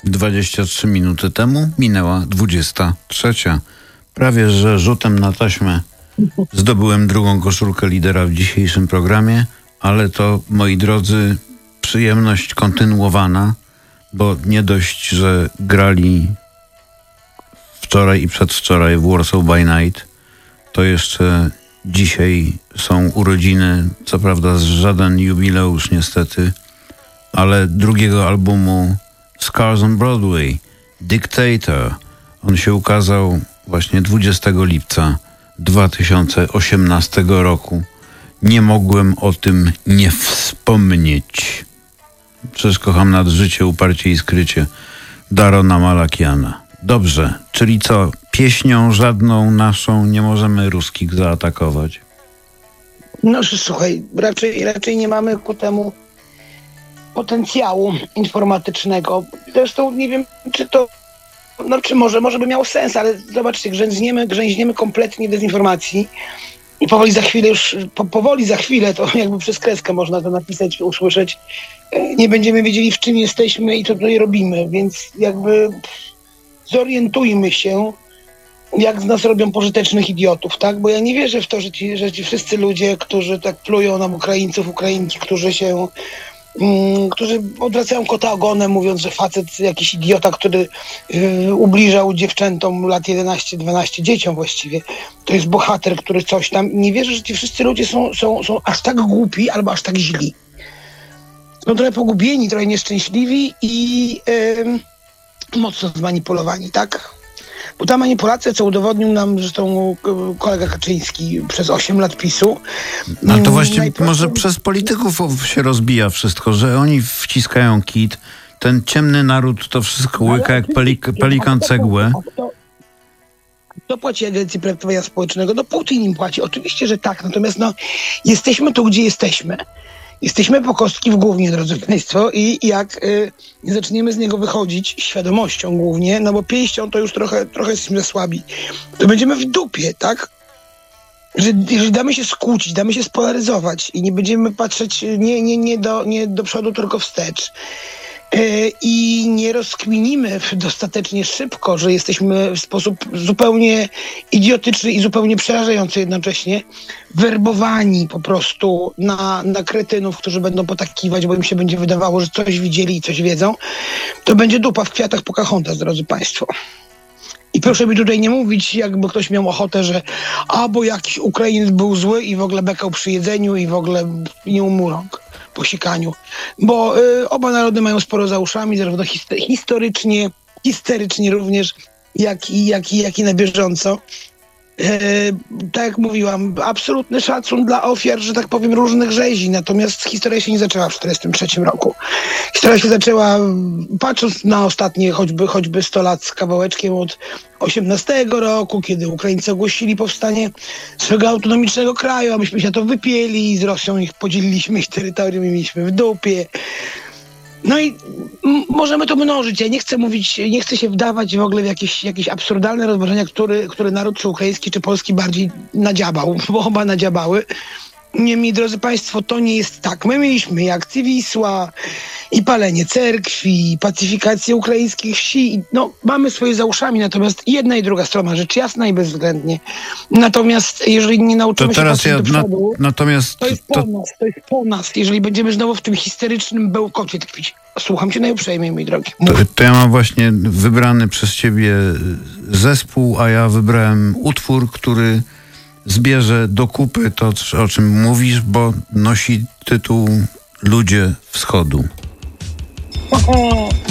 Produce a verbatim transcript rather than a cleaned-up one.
dwadzieścia trzy minuty temu minęła dwudziesta trzecia. Prawie że rzutem na taśmę zdobyłem drugą koszulkę lidera w dzisiejszym programie, ale to, moi drodzy, przyjemność kontynuowana, bo nie dość, że grali wczoraj i przedwczoraj w Warsaw by Night, to jeszcze dzisiaj są urodziny, co prawda żaden jubileusz niestety, ale drugiego albumu Scars on Broadway, Dictator. On się ukazał właśnie dwudziestego lipca dwa tysiące osiemnastego roku. Nie mogłem o tym nie wspomnieć. Przecież kocham nad życie, uparcie i skrycie Darona Malakiana. Dobrze, czyli co? Pieśnią żadną naszą nie możemy ruskich zaatakować? No słuchaj, raczej, raczej nie mamy ku temu potencjału informatycznego. Zresztą nie wiem, czy to, no czy może, może by miało sens, ale zobaczcie, grzęźniemy, grzęźniemy kompletnie dezinformacji i powoli za chwilę już, po, powoli za chwilę, to jakby przez kreskę można to napisać, usłyszeć, nie będziemy wiedzieli, w czym jesteśmy i co tutaj robimy, więc jakby zorientujmy się, jak z nas robią pożytecznych idiotów, tak? Bo ja nie wierzę w to, że ci, że ci wszyscy ludzie, którzy tak plują nam Ukraińców, Ukrainki, którzy się Mm, którzy odwracają kota ogonem, mówiąc, że facet jakiś idiota, który y, ubliżał dziewczętom lat jedenaście dwanaście, dzieciom właściwie, to jest bohater, który coś tam. Nie wierzę, że ci wszyscy ludzie są, są, są aż tak głupi albo aż tak źli. Są trochę pogubieni, trochę nieszczęśliwi i y, mocno zmanipulowani, tak? Bo ta manipulacja, co udowodnił nam zresztą kolega Kaczyński przez osiem lat PiSu. No to właściwie najpierw... może przez polityków się rozbija wszystko, że oni wciskają kit, ten ciemny naród to wszystko łyka jak pelik- pelikan cegłę. Kto płaci Agencji Projektowania Społecznego? No Putin im płaci. Oczywiście, że tak. Natomiast no, jesteśmy tu, gdzie jesteśmy. Jesteśmy po kostki w gównie, drodzy Państwo, i jak y, nie zaczniemy z niego wychodzić świadomością głównie, no bo pięścią to już trochę, trochę jesteśmy słabi, to będziemy w dupie, tak? Że, jeżeli damy się skłócić, damy się spolaryzować i nie będziemy patrzeć nie, nie, nie, do, nie do przodu, tylko wstecz, y, i nie rozkminimy dostatecznie szybko, że jesteśmy w sposób zupełnie idiotyczny i zupełnie przerażający jednocześnie werbowani po prostu na, na kretynów, którzy będą potakiwać, bo im się będzie wydawało, że coś widzieli i coś wiedzą, to będzie dupa w kwiatach Pocahontas, drodzy Państwo. I proszę mi tutaj nie mówić, jakby ktoś miał ochotę, że a, bo jakiś Ukrainiec był zły i w ogóle bekał przy jedzeniu i w ogóle nie umył rąk po sikaniu. Bo y, oba narody mają sporo za uszami, zarówno hist- historycznie, histerycznie również, jak i, jak i, jak i na bieżąco. E, tak jak mówiłam, absolutny szacun dla ofiar, że tak powiem, różnych rzezi. Natomiast historia się nie zaczęła w tysiąc dziewięćset czterdziestym trzecim roku. Historia się zaczęła, patrząc na ostatnie choćby, choćby sto lat z kawałeczkiem od osiemnastego roku, kiedy Ukraińcy ogłosili powstanie swego autonomicznego kraju, a myśmy się to wypieli, z Rosją ich podzieliliśmy, ich terytorium i mieliśmy w dupie. No i m- możemy to mnożyć. Ja nie chcę mówić, nie chcę się wdawać w ogóle w jakieś, jakieś absurdalne rozważania, który, który naród, czy ukraiński, czy polski bardziej nadziabał, bo oba nadziabały. Niemniej, drodzy Państwo, to nie jest tak. My mieliśmy i akcję Wisła, i palenie cerkwi, i pacyfikację ukraińskich wsi. I no, mamy swoje za uszami, natomiast jedna i druga strona, rzecz jasna i bezwzględnie. Natomiast jeżeli nie nauczymy to teraz się patrzeć ja, do przodu, na, natomiast to jest po to... nas, to jest po nas. Jeżeli będziemy znowu w tym histerycznym bełkocie tkwić. Słucham cię najuprzejmiej, mój drogi. To, to ja mam właśnie wybrany przez ciebie zespół, a ja wybrałem utwór, który zbierze do kupy to, o czym mówisz, bo nosi tytuł Ludzie Wschodu.